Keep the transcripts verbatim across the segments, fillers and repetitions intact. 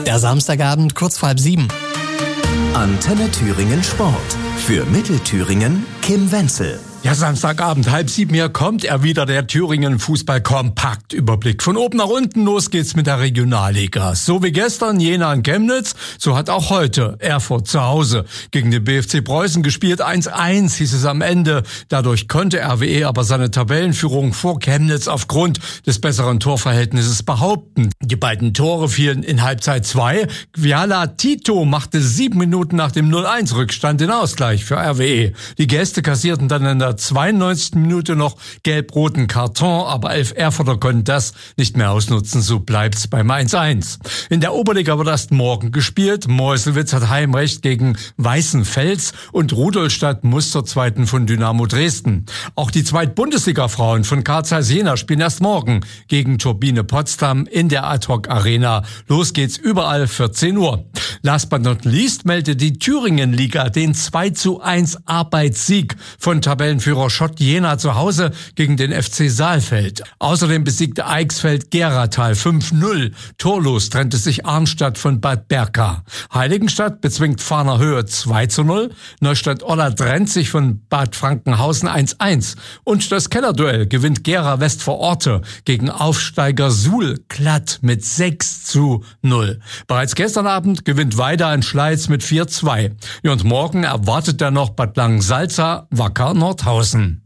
Der Samstagabend kurz vor halb sieben. Antenne Thüringen Sport. Für Mittelthüringen Kim Wenzel. Ja, Samstagabend, halb sieben, hier kommt er wieder, der Thüringen Fußball-Kompakt-Überblick. Von oben nach unten, los geht's mit der Regionalliga. So wie gestern Jena und Chemnitz, so hat auch heute Erfurt zu Hause gegen den B F C Preußen gespielt. eins eins hieß es am Ende. Dadurch konnte R W E aber seine Tabellenführung vor Chemnitz aufgrund des besseren Torverhältnisses behaupten. Die beiden Tore fielen in Halbzeit zwei. Viala Tito machte sieben Minuten nach dem null eins Rückstand den Ausgleich für R W E. Die Gäste kassierten dann in der zweiundneunzigsten Minute noch gelb-roten Karton, aber elf Erfurter konnten das nicht mehr ausnutzen, so bleibt's beim eins eins. In der Oberliga wird erst morgen gespielt. Meuselwitz hat Heimrecht gegen Weißenfels und Rudolstadt muss zur zweiten von Dynamo Dresden. Auch die Zweit-Bundesliga-Frauen von Karl Zeiss Jena spielen erst morgen gegen Turbine Potsdam in der Ad-Hoc-Arena. Los geht's überall vierzehn Uhr. Last but not least meldet die Thüringen-Liga den zwei zu eins Arbeitssieg von Tabellenführer Schott Jena zu Hause gegen den F C Saalfeld. Außerdem besiegte Eichsfeld Geratal fünf null. Torlos trennte sich Arnstadt von Bad Berka. Heiligenstadt bezwingt Fahnerhöhe zwei zu null. Neustadt-Olla trennt sich von Bad Frankenhausen eins eins. Und das Kellerduell gewinnt Gera West vor Orte gegen Aufsteiger Suhl glatt mit sechs zu null. Bereits gestern Abend gewinnt Weida in Schleiz mit vier zwei. Und morgen erwartet er noch Bad Langensalza Wacker Nordhausen.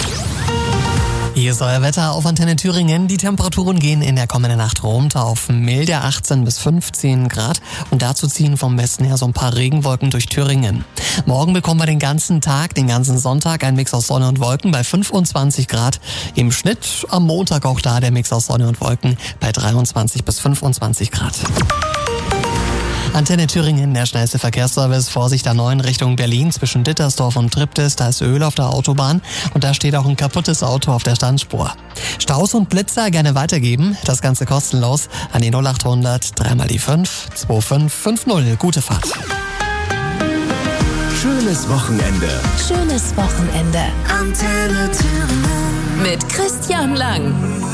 Hier ist euer Wetter auf Antenne Thüringen. Die Temperaturen gehen in der kommenden Nacht runter auf milde achtzehn bis fünfzehn Grad und dazu ziehen vom Westen her so ein paar Regenwolken durch Thüringen. Morgen bekommen wir den ganzen Tag, den ganzen Sonntag einen Mix aus Sonne und Wolken bei fünfundzwanzig Grad. Im Schnitt am Montag auch da der Mix aus Sonne und Wolken bei dreiundzwanzig bis fünfundzwanzig Grad. Antenne Thüringen, der schnellste Verkehrsservice. Vorsicht A neun Richtung Berlin zwischen Dittersdorf und Triptis. Da ist Öl auf der Autobahn und da steht auch ein kaputtes Auto auf der Standspur. Staus und Blitzer gerne weitergeben. Das Ganze kostenlos an die null achthundert drei mal die fünf zwei fünf fünf null. Gute Fahrt. Schönes Wochenende. Schönes Wochenende. Antenne Thüringen. Mit Christian Lang.